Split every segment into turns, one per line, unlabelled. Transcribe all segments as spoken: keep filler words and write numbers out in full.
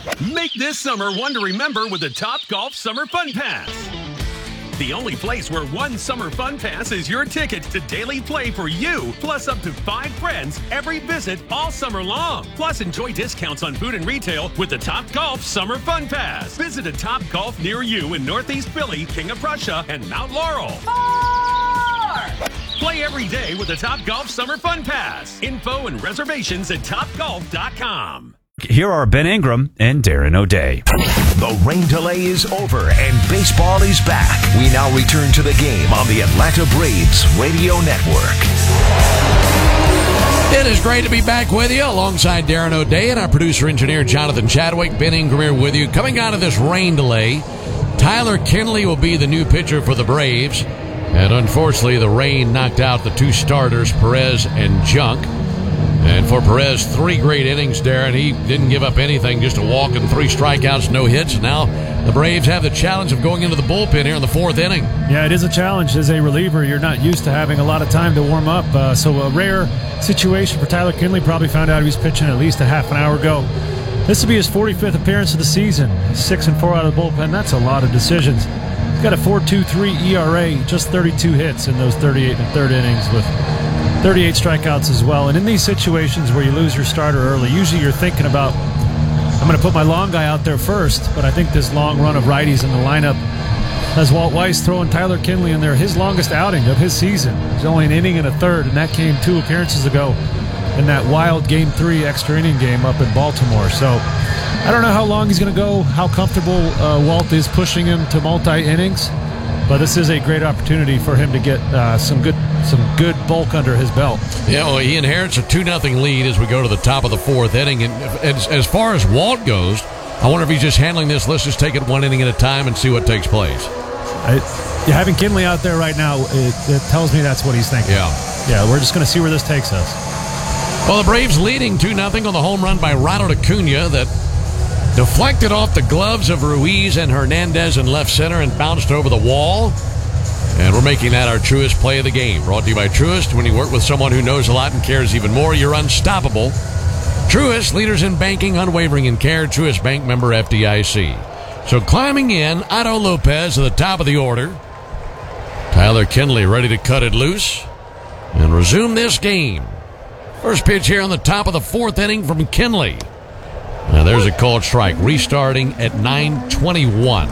Make this summer one to remember with the Top Golf Summer Fun Pass. The only place where one summer fun pass is your ticket to daily play for you, plus up to five friends every visit all summer long. Plus, enjoy discounts on food and retail with the Top Golf Summer Fun Pass. Visit a Top Golf near you in Northeast Philly, King of Prussia, and Mount Laurel. Four! Play every day with the Top Golf Summer Fun Pass. Info and reservations at top golf dot com.
Here are Ben Ingram and Darren O'Day.
The rain delay is over and baseball is back. We now return to the game on the Atlanta Braves Radio Network.
It is great to be back with you alongside Darren O'Day and our producer-engineer Jonathan Chadwick. Ben Ingram here with you. Coming out of this rain delay, Tyler Kinley will be the new pitcher for the Braves. And unfortunately, the rain knocked out the two starters, Perez and Junk. And for Perez, three great innings, Darren. He didn't give up anything, just a walk and three strikeouts, no hits. Now the Braves have the challenge of going into the bullpen here in the fourth inning.
Yeah, it is a challenge. As a reliever, you're not used to having a lot of time to warm up. Uh, so a rare situation for Tyler Kinley. Probably found out he was pitching at least a half an hour ago. This will be his forty-fifth appearance of the season. Six and four out of the bullpen. That's a lot of decisions. He's got a four point two three E R A, just thirty-two hits in those thirty-eight and a third innings with thirty-eight strikeouts as well. And in these situations where you lose your starter early, usually you're thinking about, I'm going to put my long guy out there first, but I think this long run of righties in the lineup has Walt Weiss throwing Tyler Kinley in there, his longest outing of his season. He's only an inning and a third, and that came two appearances ago in that wild game three extra inning game up in Baltimore. So I don't know how long he's going to go, how comfortable uh, Walt is pushing him to multi-innings, but this is a great opportunity for him to get uh, some good some good bulk under his belt.
Yeah, well, he inherits a two nothing lead as we go to the top of the fourth inning. And as, as far as Walt goes, I wonder if he's just handling this. Let's just take it one inning at a time and see what takes place.
I, yeah, having Kinley out there right now, it, it tells me that's what he's thinking.
Yeah.
Yeah, we're just going to see where this takes us.
Well, the Braves leading two nothing on the home run by Ronald Acuna that deflected off the gloves of Ruiz and Hernandez in left center and bounced over the wall. And we're making that our Truist play of the game. Brought to you by Truist. When you work with someone who knows a lot and cares even more, you're unstoppable. Truist, leaders in banking, unwavering in care. Truist Bank, member F D I C. So climbing in, Otto Lopez at the top of the order. Tyler Kinley ready to cut it loose and resume this game. First pitch here on the top of the fourth inning from Kinley. Now there's a called strike. Restarting at nine twenty-one.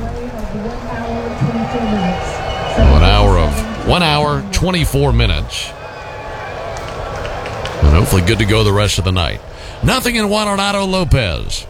One hour of one hour, twenty-four minutes. And hopefully good to go the rest of the night. Nothing in one on Otto Lopez.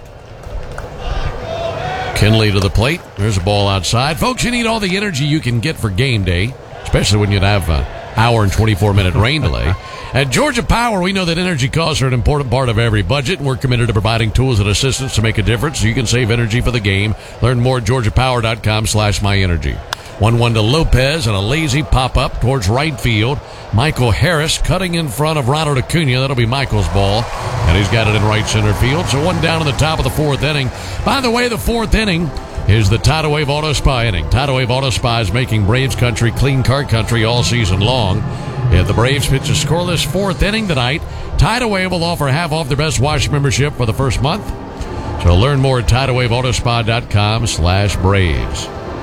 Kinley to the plate. There's a ball outside. Folks, you need all the energy you can get for game day, especially when you have an hour and twenty-four minute rain delay. At Georgia Power, we know that energy costs are an important part of every budget, and we're committed to providing tools and assistance to make a difference so you can save energy for the game. Learn more at georgia power dot com slash my energy. one one to Lopez and a lazy pop-up towards right field. Michael Harris cutting in front of Ronald Acuna. That'll be Michael's ball, and he's got it in right center field. So one down in the top of the fourth inning. By the way, the fourth inning is the Tidal Wave Auto Spa inning. Tidal Wave Auto Spa is making Braves country clean car country all season long. If the Braves pitch a scoreless fourth inning tonight, Tidal Wave will offer half off their best wash membership for the first month. So learn more at tidal wave auto spa dot com slash Braves.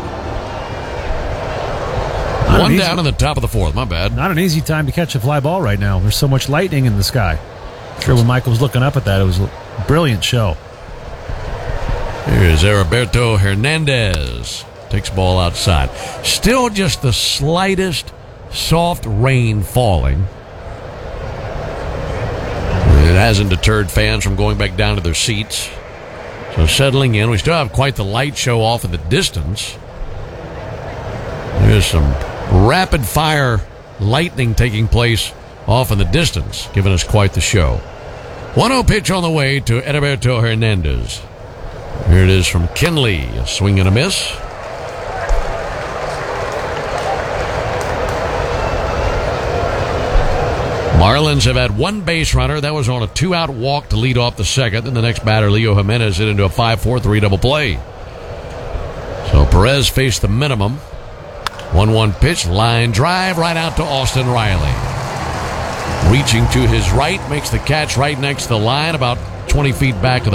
Not
One
easy,
down in the top of the fourth. My bad.
Not an easy time to catch a fly ball right now. There's so much lightning in the sky. I'm sure when Michael was looking up at that, it was a brilliant show.
Here's Heriberto Hernandez. Takes the ball outside. Still just the slightest soft rain falling. It hasn't deterred fans from going back down to their seats. So settling in, we still have quite the light show off in the distance. There's some rapid-fire lightning taking place off in the distance, giving us quite the show. one oh pitch on the way to Heriberto Hernandez. Here it is from Kinley. A swing and a miss. Marlins have had one base runner. That was on a two-out walk to lead off the second. Then the next batter, Leo Jimenez, hit into a five four three double play. So Perez faced the minimum. one one pitch, line drive right out to Austin Riley. Reaching to his right, makes the catch right next to the line, about twenty feet back to the